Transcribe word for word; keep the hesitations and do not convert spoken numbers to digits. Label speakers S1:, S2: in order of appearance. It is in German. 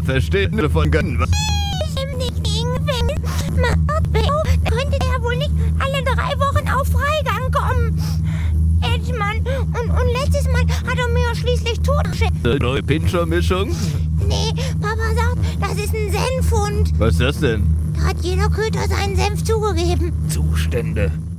S1: versteht nur von gönnen.
S2: Ich ihm nicht ingefängt. Da könnte er wohl nicht alle drei Wochen auf Freigang kommen. Edgemann, und, und letztes Mal hat er mir schließlich totgeschickt.
S1: Eine neue Pinscher-Mischung?
S2: Nee, Papa sagt, das ist ein Senfhund.
S1: Was ist das denn?
S2: Da hat jeder Köter seinen Senf zugegeben.
S1: Zustände.